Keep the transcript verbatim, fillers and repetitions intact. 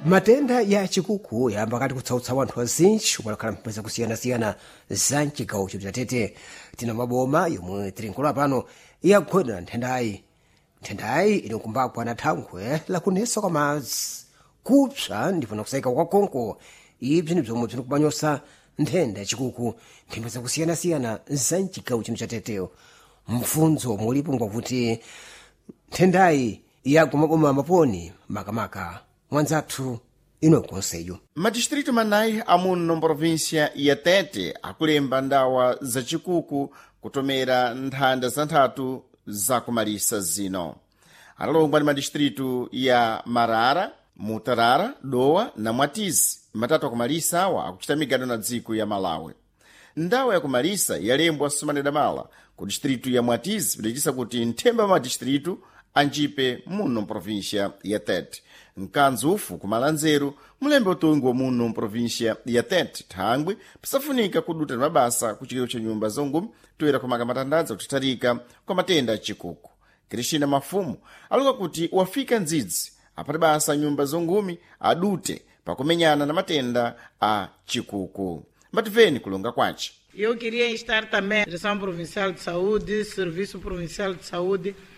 matenda ya chikuku yamba kati kutsautsa wanthu azinji umalakhala mpeza kusiyana-siyana za mchigawo cha Tete. Tina maboma yomwe tilinkulu pano yagwedwa nthendayi. Nthendayi inokumbakwa na thangwe lakunesa kwa madzi kupsa ndipo nakusayika kwa konko. Ibzi ni bzomwe bzinokubanyosa nthenda ya chikuku nthimba zakusiyana-siyana za mchigawo chino cha Tete. Mfunzo mulipo ngwakuti nthendayi yagwa maboma maponi makamaka mwanzathu inokonseyo. Madistrito manayi amuno mprovíncia ya Tete akulemba ndawa za chikuku kutomera nthanda zanthatu zakumalisa zino. Atalongwa ni madistrito ya Marara, Mutarara, Dowa na Mwatizi. Matatu akumalisa awa akuchita migado na dziko ya Malawi. Ndawa ya kumalisa yalembwa Sumaneda Mala ku distrito ya Mwatizi bidachisa kuti nthemba madistrito anjipe muno mprovíncia ya Tete. Mkanzu ufu kumala nzeru mulembe utongi wa muno mprovíncia ya Tete thangwe pisafunika kuduta mabasa kuchikiro cha nyumba zongumi toera kumaka matandaza kutitarika kwa matenda ya chikuku. Krishina Mafumu aluka kuti wafika ndzidzi apati basa nyumba zongumi adute pakumenyana na matenda a chikuku. Mativeni kulunga kwace. Eu queria instar também a Direção Provincial de Saúde, Serviço Provincial de Saúde,